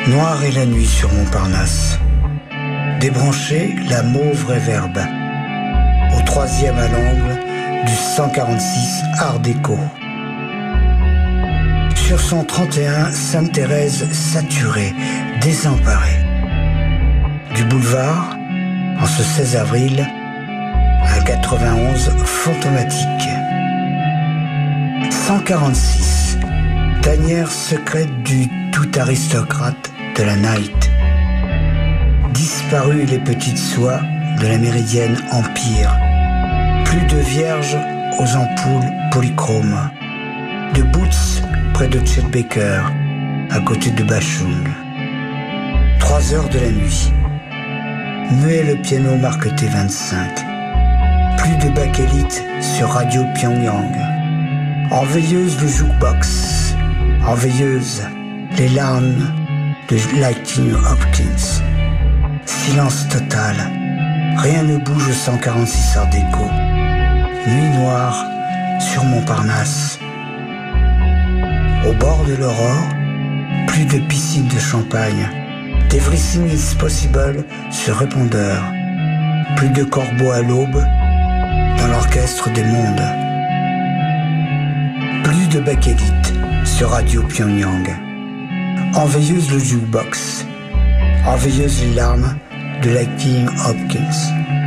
Noire est la nuit sur Montparnasse. Débranché, la mauve réverbe. Au troisième à l'angle du 146 Art déco. Sur son 31, Sainte-Thérèse saturée, désemparée. Du boulevard, en ce 16 avril, à 91 fantomatique. 146, tanière secrète du tout aristocrate de la night. Disparues les petites soies de la méridienne Empire. Plus de vierges aux ampoules polychromes. De Boots près de Chet Baker, à côté de Bachung. 3 heures de la nuit. Muet le piano marque T25. Plus de bakélite sur Radio Pyongyang. En veilleuse le jukebox. En veilleuse les larmes de Lightning Hopkins. Silence total. Rien ne bouge au 146 Art déco. Nuit noire sur Montparnasse. Au bord de l'aurore, plus de piscine de champagne. Everything is possible sur répondeur. Plus de corbeaux à l'aube dans l'orchestre des mondes. Plus de bakélite sur Radio Pyongyang. En veilleuse le jukebox. En veilleuse les larmes de Lightning Hopkins.